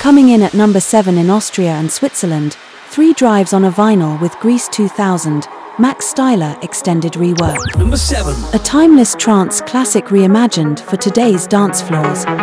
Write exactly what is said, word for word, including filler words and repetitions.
Coming in at number seven in Austria and Switzerland, Three Drives on a Vinyl with Grease two thousand, Max Styler extended rework. Number seven. A timeless trance classic reimagined for today's dance floors.